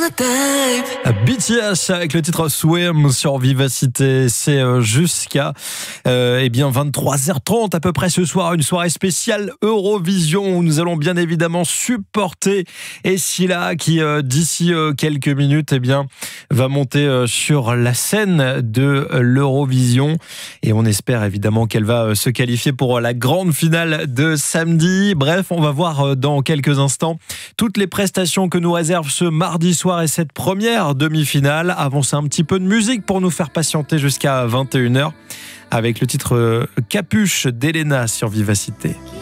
BTS avec le titre Swim sur Vivacité, c'est jusqu'à 23h30 à peu près ce soir, une soirée spéciale Eurovision où nous allons bien évidemment supporter Esila qui d'ici quelques minutes va monter sur la scène de l'Eurovision et on espère évidemment qu'elle va se qualifier pour la grande finale de samedi. Bref, on va voir dans quelques instants toutes les prestations que nous réserve ce mardi soir et cette première demi-finale. Avancez un petit peu de musique pour nous faire patienter jusqu'à 21h avec le titre Capuche d'Elena sur Vivacité.